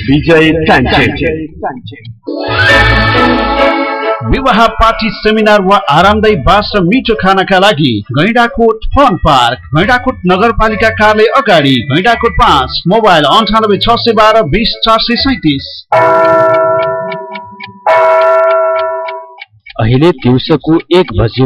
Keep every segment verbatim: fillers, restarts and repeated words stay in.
विजय ट्यान्चेन। विवाह party seminar वा आरामदायी बास र मिठो खानाका लागि गैंडाकोट फन पार्क, गैंडाकोट नगरपालिका कार्यालय अगाडि, गैंडाकोट पाँच, मोबाइल अन्ठानब्बे छ सय बाह्र बीस चार सय सैतिस। अहिले दिउँसोको एक बज्यो।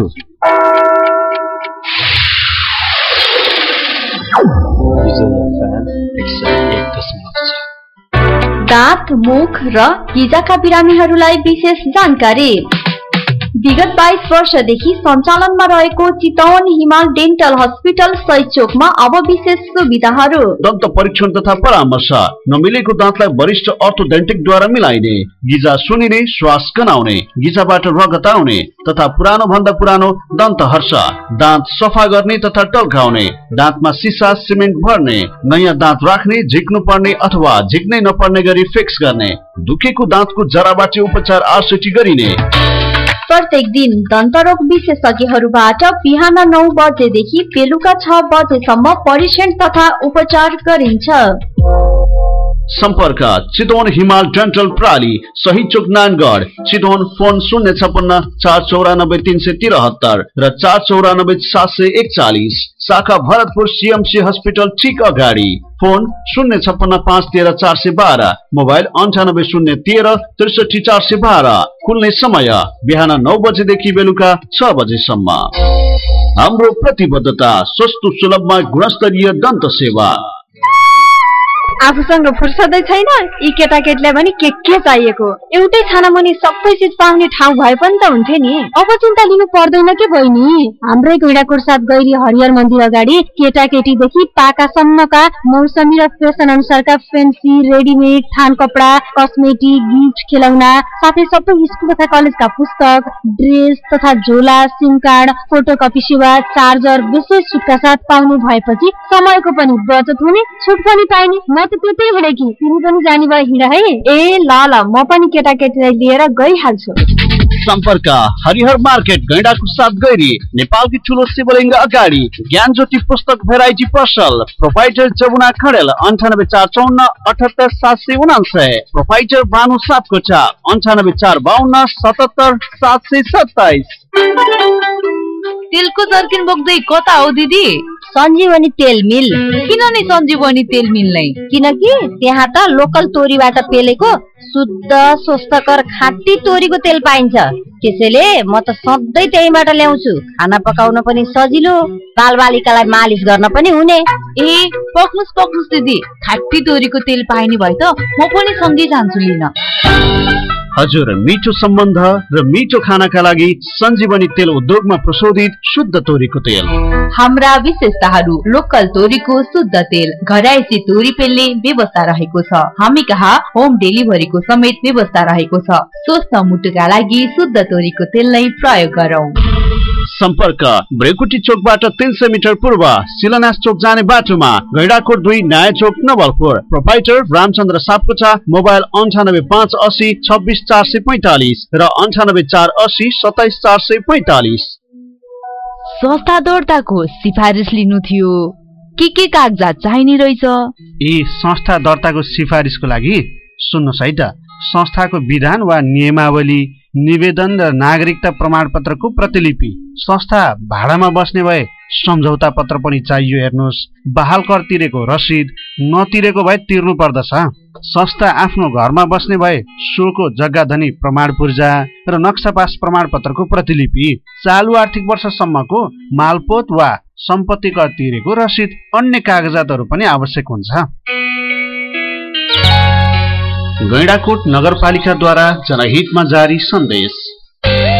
दाँत, मुख र हिजाका बिरामीहरूलाई विशेष जानकारी। विगत बाइस वर्षदेखि सञ्चालनमा रहेको चितवन हिमाल डेन्टल हस्पिटल सही चोकमा अब विशेष सुविधाहरू। दन्त परीक्षण तथा परामर्श, नमिलेको दाँतलाई वरिष्ठ अर्थोडेन्टिकद्वारा मिलाइने, गिजा सुनिने, श्वास गनाउने, गिजाबाट रगत आउने तथा पुरानो भन्दा पुरानो दन्त हर्ष, दाँत सफा गर्ने तथा टल्काउने, दाँतमा सिसा सिमेन्ट भर्ने, नयाँ दाँत राख्ने, झिक्नु पर्ने अथवा झिक्नै नपर्ने गरी फिक्स गर्ने, दुखेको दाँतको जराबाट उपचार आरसिटी गरिने। प्रत्येक दिन दन्तरोग विशेषज्ञहरूबाट बिहान नौ बजेदेखि बेलुका छ बजेसम्म परीक्षण तथा उपचार गरिन्छ। सम्पर्क चितवन हिमाल डेन्टल प्राली, सही चोक नानगढ, चितवन। फोन शून्य छपन्न चार चौरानब्बे तीन सय तिरहत्तर र चार चौरानब्बे सात सय एकचालिस। शाखा भरतपुर सीएमसी हस्पिटल ठीक अगाडि। फोन शून्य छपन्न पाँच तेह्र चार सय बाह्र, मोबाइल अन्ठानब्बे शून्य तेह्र त्रिसठी चार सय बाह्र। खुल्ने समय बिहान नौ बजेदेखि बेलुका छ बजेसम्म। हाम्रो प्रतिबद्धता सस्तो सुलभमा गुणस्तरीय दन्त सेवा। आफूसँग फुर्सदै छैन, यी केटाकेटीलाई पनि के के चाहिएको, एउटै छानामुनि सबै चिज पाउने ठाउँ भए पनि त हुन्थ्यो नि। अब चिन्ता लिनु पर्दैन के बहिनी। हाम्रै गैंडाकोट साथ गैरी हरिहर मन्दिर अगाडि केटाकेटीदेखि पाकासम्मका मौसमी र फेसन अनुसारका फेन्सी, रेडिमेड, थान कपडा, कस्मेटिक, गिफ्ट, खेलौना, साथै सबै स्कुल तथा कलेजका पुस्तक, ड्रेस तथा झोला, सिम कार्ड, फोटोकपी सेवा, चार्जर विशेष छुटका साथ पाउनु भएपछि समयको पनि बचत हुने, छुट पनि पाइने। म त त्यतै हिँडेकी, तिमी पनि जाने भए हिँड है। ए ल ल, म पनि केटाकेटीलाई लिएर गइहाल्छु। सम्पर्क हरिहर मार्केट, गैंडाकोट साथ गैरी, नेपालकी ठुलो शिवलिङ्ग अगाडि, ज्ञान ज्योति पुस्तक भेराइटी पसल। प्रोपाइटर जमुना खडेल, अन्ठानब्बे चार चौन्न अठहत्तर सात सय उनान्सय। प्रोपाइटर भानु सापकोटा, अन्ठानब्बे चार बाहन्न सतहत्तर सात सय सत्ताइस। तेलको जर्किन बोक्दै कता हो दिदी? सञ्जीवनी तेल मिल। किन नि सञ्जीवनी तेल मिल नै? किनकि त्यहाँ त लोकल तोरीबाट पेलेको शुद्ध स्वस्थकर खाँटी तोरीको तेल पाइन्छ। त्यसैले म त सधैँ त्यहीबाट ल्याउँछु। खाना पकाउन पनि सजिलो, बालबालिकालाई मालिस गर्न पनि हुने। ए पक्नुस् पक्नुस् दिदी, खाँटी तोरीको तेल पाइने भए त म पनि सँगै जान्छु लिन। हजुर, मिठो सम्बन्ध र मिठो खानाका लागि सञ्जीवनी तेल उद्योगमा प्रशोधित शुद्ध तोरीको तेल। हाम्रा विशेषताहरू: लोकल तोरीको शुद्ध तेल, घरायसी तोरी पेल्ने व्यवस्था रहेको छ। हामी कहाँ होम डेलिभरीको समेत व्यवस्था रहेको छ। स्वस्थ मुटुका लागि शुद्ध तोरीको तेल नै प्रयोग गरौँ। सम्पर्क ब्रेकुटी चोकबाट तीन सय मिटर पूर्व, शिलान्यास चोक जाने बाटोमा, गैंडाकोट दुई, नयाँ चोक नवलपुर। प्रोपाइटर रामचन्द्र सापकोटा, मोबाइल अन्ठानब्बे पाँच असी छब्बिस चार सय पैंतालिस र अन्ठानब्बे चार असी सत्ताइस चार सय पैंतालिस। संस्था दर्ताको सिफारिस लिनु थियो, के के कागजात चाहिने रहेछ? ए संस्था दर्ताको सिफारिसको लागि सुन्नुहोस् है त, संस्थाको विधान वा नियमावली, निवेदन र नागरिकता प्रमाणपत्रको प्रतिलिपि, संस्था भाडामा बस्ने भए सम्झौता पत्र पनि चाहियो। हेर्नुहोस्, बहाल कर तिरेको रसिद, नतिरेको भए तिर्नु पर्दछ। संस्था आफ्नो घरमा बस्ने भए सोको जग्गाधनी प्रमाण पूर्जा र नक्सा पास प्रमाणपत्रको प्रतिलिपि, चालु आर्थिक वर्षसम्मको मालपोत वा सम्पत्ति कर तिरेको रसिद, अन्य कागजातहरू पनि आवश्यक हुन्छ। गैंडाकोट नगरपालिकाद्वारा जनहितमा जारी सन्देश।